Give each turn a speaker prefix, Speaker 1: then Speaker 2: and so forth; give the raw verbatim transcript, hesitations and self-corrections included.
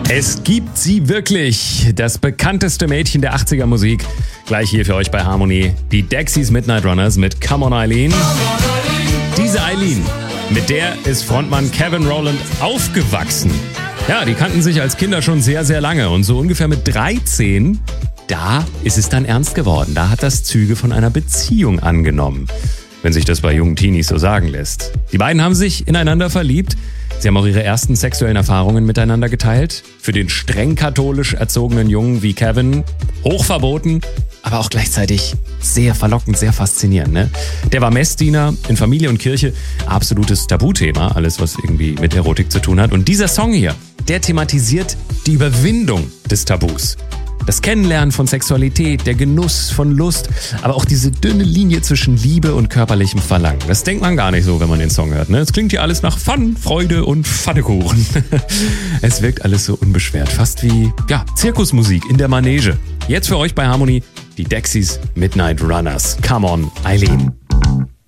Speaker 1: Es gibt sie wirklich. Das bekannteste Mädchen der achtziger Musik. Gleich hier für euch bei Harmony. Die Dexys Midnight Runners mit Come On Eileen. Diese Eileen, mit der ist Frontmann Kevin Rowland aufgewachsen. Ja, die kannten sich als Kinder schon sehr, sehr lange. Und so ungefähr mit dreizehn, da ist es dann ernst geworden. Da hat das Züge von einer Beziehung angenommen. Wenn sich das bei jungen Teenies so sagen lässt. Die beiden haben sich ineinander verliebt. Sie haben auch ihre ersten sexuellen Erfahrungen miteinander geteilt. Für den streng katholisch erzogenen Jungen wie Kevin hochverboten, aber auch gleichzeitig sehr verlockend, sehr faszinierend. Ne? Der war Messdiener in Familie und Kirche. Absolutes Tabuthema, alles was irgendwie mit Erotik zu tun hat. Und dieser Song hier, der thematisiert die Überwindung des Tabus. Das Kennenlernen von Sexualität, der Genuss von Lust, aber auch diese dünne Linie zwischen Liebe und körperlichem Verlangen. Das denkt man gar nicht so, wenn man den Song hört. Ne? Es klingt hier alles nach Fun, Freude und Pfannekuchen. Es wirkt alles so unbeschwert, fast wie ja, Zirkusmusik in der Manege. Jetzt für euch bei Harmony die Dexys Midnight Runners. Come on, Eileen.